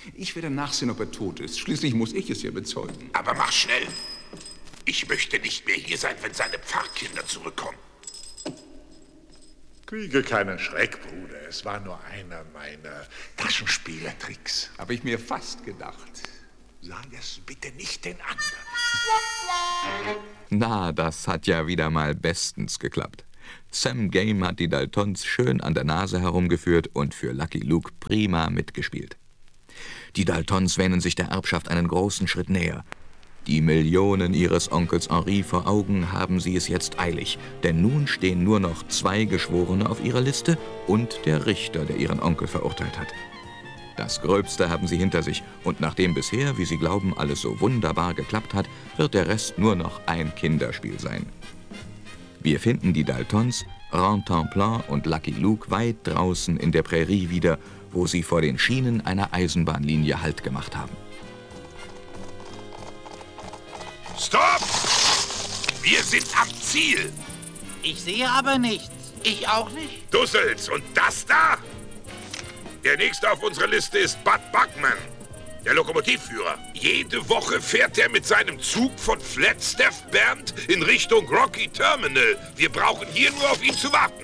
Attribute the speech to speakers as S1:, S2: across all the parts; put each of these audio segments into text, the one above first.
S1: Ich werde nachsehen, ob er tot ist. Schließlich muss ich es ja bezeugen.
S2: Aber mach schnell. Ich möchte nicht mehr hier sein, wenn seine Pfarrkinder zurückkommen.
S3: Kriege keinen Schreck, Bruder. Es war nur einer meiner Taschenspielertricks.
S1: Habe ich mir fast gedacht.
S2: Sag es bitte nicht den anderen.
S4: Na, das hat ja wieder mal bestens geklappt. Sam Game hat die Daltons schön an der Nase herumgeführt und für Lucky Luke prima mitgespielt. Die Daltons wähnen sich der Erbschaft einen großen Schritt näher. Die Millionen ihres Onkels Henri vor Augen haben sie es jetzt eilig, denn nun stehen nur noch 2 Geschworene auf ihrer Liste und der Richter, der ihren Onkel verurteilt hat. Das Gröbste haben sie hinter sich und nachdem bisher, wie sie glauben, alles so wunderbar geklappt hat, wird der Rest nur noch ein Kinderspiel sein. Wir finden die Daltons, Rantanplan und Lucky Luke weit draußen in der Prärie wieder, wo sie vor den Schienen einer Eisenbahnlinie Halt gemacht haben.
S2: Stopp! Wir sind am Ziel.
S5: Ich sehe aber nichts. Ich auch nicht.
S2: Dussels, und das da? Der nächste auf unserer Liste ist Bud Buckman, der Lokomotivführer. Jede Woche fährt er mit seinem Zug von Flagstaff Bend in Richtung Rocky Terminal. Wir brauchen hier nur auf ihn zu warten.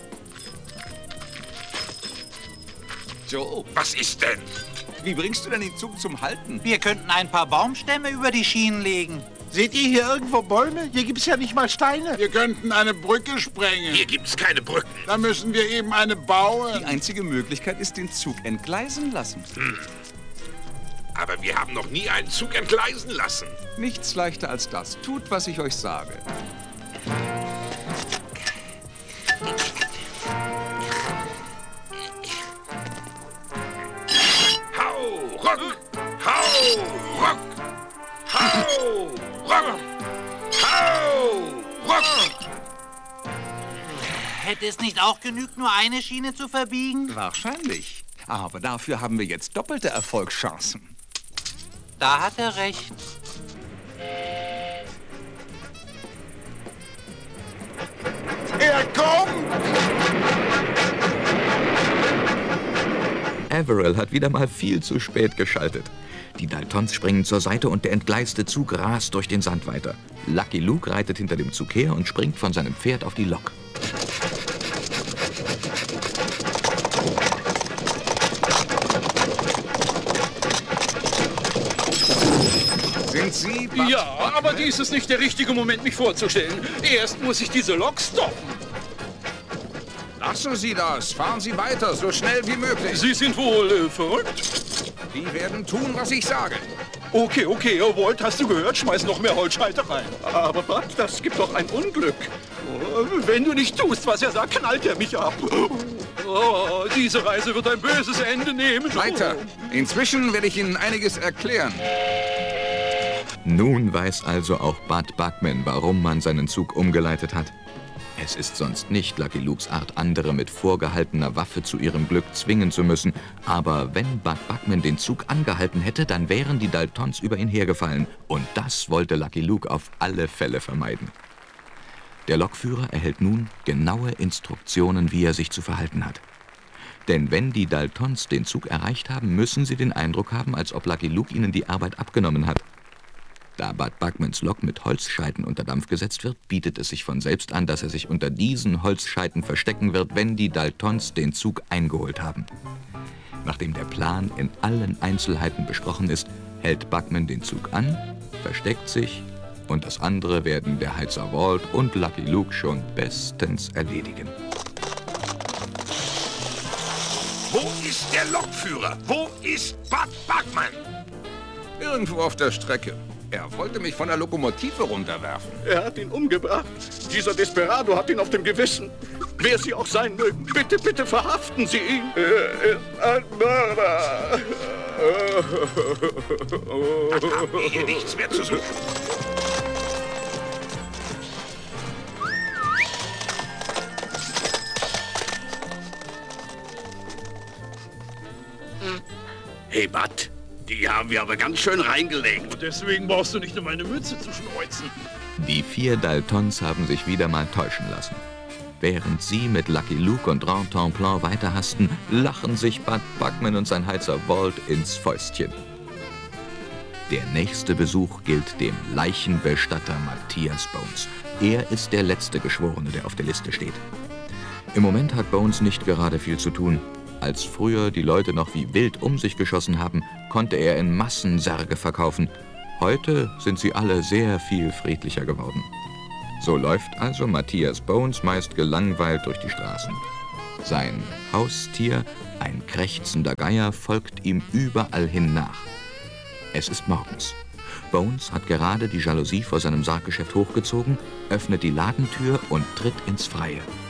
S1: Joe,
S2: was ist denn?
S1: Wie bringst du denn den Zug zum Halten?
S5: Wir könnten ein paar Baumstämme über die Schienen legen.
S6: Seht ihr hier irgendwo Bäume? Hier gibt's ja nicht mal Steine.
S7: Wir könnten eine Brücke sprengen.
S2: Hier gibt's keine Brücken.
S7: Da müssen wir eben eine bauen.
S1: Die einzige Möglichkeit ist, den Zug entgleisen lassen.
S2: Aber wir haben noch nie einen Zug entgleisen lassen.
S1: Nichts leichter als das. Tut, was ich euch sage.
S2: Hau, ruck! Hau, ruck! Hau, ruck! Hau, ruck!
S5: Hätte es nicht auch genügt, nur eine Schiene zu verbiegen?
S1: Wahrscheinlich. Aber dafür haben wir jetzt doppelte Erfolgschancen.
S5: Da hat er recht.
S7: Er kommt!
S4: Averill hat wieder mal viel zu spät geschaltet. Die Daltons springen zur Seite und der entgleiste Zug rast durch den Sand weiter. Lucky Luke reitet hinter dem Zug her und springt von seinem Pferd auf die Lok.
S1: Sind Sie...
S8: Ja, aber dies ist nicht der richtige Moment, mich vorzustellen. Erst muss ich diese Lok stoppen.
S1: Lassen Sie das. Fahren Sie weiter, so schnell wie möglich.
S8: Sie sind wohl verrückt?
S1: Die werden tun, was ich sage.
S8: Okay, Walt, hast du gehört? Schmeiß noch mehr Holzscheite rein. Aber Bud, das gibt doch ein Unglück. Oh, wenn du nicht tust, was er sagt, knallt er mich ab. Oh, diese Reise wird ein böses Ende nehmen.
S1: Weiter. Inzwischen werde ich Ihnen einiges erklären.
S4: Nun weiß also auch Bud Buckman, warum man seinen Zug umgeleitet hat. Es ist sonst nicht Lucky Lukes Art, andere mit vorgehaltener Waffe zu ihrem Glück zwingen zu müssen. Aber wenn Bud Buckman den Zug angehalten hätte, dann wären die Daltons über ihn hergefallen. Und das wollte Lucky Luke auf alle Fälle vermeiden. Der Lokführer erhält nun genaue Instruktionen, wie er sich zu verhalten hat. Denn wenn die Daltons den Zug erreicht haben, müssen sie den Eindruck haben, als ob Lucky Luke ihnen die Arbeit abgenommen hat. Da Bud Buckmans Lok mit Holzscheiten unter Dampf gesetzt wird, bietet es sich von selbst an, dass er sich unter diesen Holzscheiten verstecken wird, wenn die Daltons den Zug eingeholt haben. Nachdem der Plan in allen Einzelheiten besprochen ist, hält Buckman den Zug an, versteckt sich und das andere werden der Heizer Walt und Lucky Luke schon bestens erledigen.
S2: Wo ist der Lokführer? Wo ist Bud Buckman?
S1: Irgendwo auf der Strecke. Er wollte mich von der Lokomotive runterwerfen.
S8: Er hat ihn umgebracht. Dieser Desperado hat ihn auf dem Gewissen. Wer Sie auch sein mögen, bitte, bitte verhaften Sie ihn. Er ist ein Mörder.
S2: Dann haben wir hier nichts mehr zu suchen.
S9: Hey, Bud, die haben wir aber ganz schön reingelegt.
S8: Und deswegen brauchst du nicht um meine Mütze zu schneuzen.
S4: Die 4 Daltons haben sich wieder mal täuschen lassen. Während sie mit Lucky Luke und Rantanplan weiterhasten, lachen sich Bud Bugman und sein Heizer Walt ins Fäustchen. Der nächste Besuch gilt dem Leichenbestatter Matthias Bones. Er ist der letzte Geschworene, der auf der Liste steht. Im Moment hat Bones nicht gerade viel zu tun. Als früher die Leute noch wie wild um sich geschossen haben, konnte er in Massen Särge verkaufen. Heute sind sie alle sehr viel friedlicher geworden. So läuft also Matthias Bones meist gelangweilt durch die Straßen. Sein Haustier, ein krächzender Geier, folgt ihm überall hin nach. Es ist morgens. Bones hat gerade die Jalousie vor seinem Sarggeschäft hochgezogen, öffnet die Ladentür und tritt ins Freie.